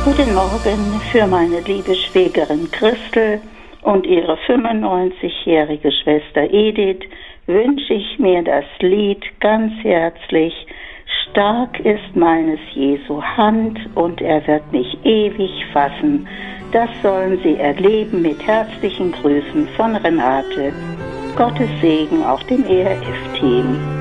Guten Morgen für meine liebe Schwägerin Christel und ihre 95-jährige Schwester Edith wünsche ich mir das Lied ganz herzlich. Stark ist meines Jesu Hand und er wird mich ewig fassen. Das sollen Sie erleben mit herzlichen Grüßen von Renate. Gottes Segen auch dem ERF-Team.